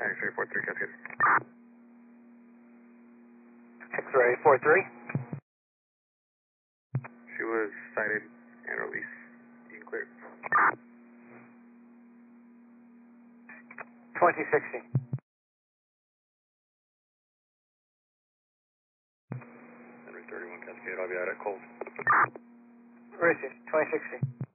X-ray 43 Cascade. X-ray 43. She was sighted and released. You can clear. 2060. Henry 31 Cascade, I'll be out at Cold. Where is it? 2060.